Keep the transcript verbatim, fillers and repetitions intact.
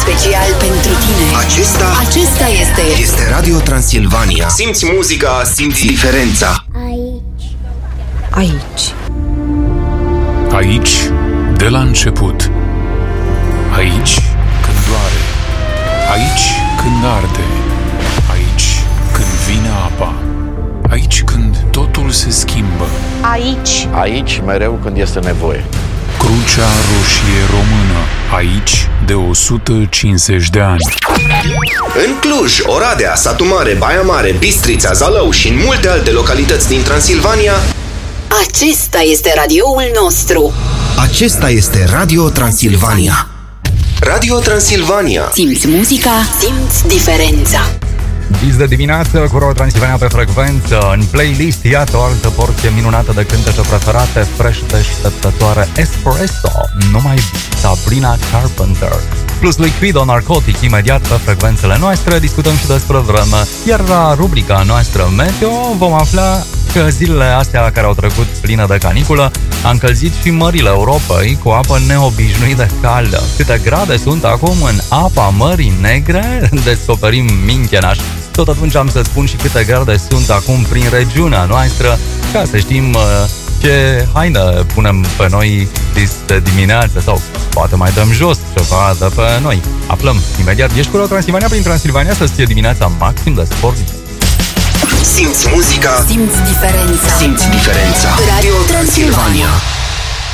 special pentru tine. Acesta, Acesta este este Radio Transilvania. Simți muzica, simți diferența. Aici. aici. Aici, de la început. Aici, când doare. Aici, când arde. Aici, când vine apa. Aici, când totul se schimbă. Aici. Aici, mereu când este nevoie. Crucea Roșie Română. Aici, de o sută cincizeci de ani. În Cluj, Oradea, Satu Mare, Baia Mare, Bistrița, Zalău și în multe alte localități din Transilvania, Acesta este radioul nostru. acesta este Radio Transilvania. Radio Transilvania. Simți muzica, simți diferența. Bis de dimineață cu Radio Transilvania pe frecvență. În playlist, iată o altă porție minunată de cântece preferate, fresh, deșteptătoare, espresso, numai Sabrina Carpenter. Plus Liquido Narcotic, imediat pe frecvențele noastre, discutăm și despre vreme. Iar la rubrica noastră Meteo vom afla că zilele astea care au trecut pline de caniculă a încălzit și mările Europei cu apă neobișnuit de caldă. Câte grade sunt acum în apa Mării Negre? Descoperim Minchenaș. Tot atunci am să spun și câte grade sunt acum prin regiunea noastră, ca să știm ce haină punem pe noi de dimineață sau poate mai dăm jos ceva de pe noi. Aflăm imediat. Ești cu Radio Transilvania prin Transilvania, să fie dimineața maxim de sport. Simți muzica, Simți diferența. simți diferența. Radio Transilvania.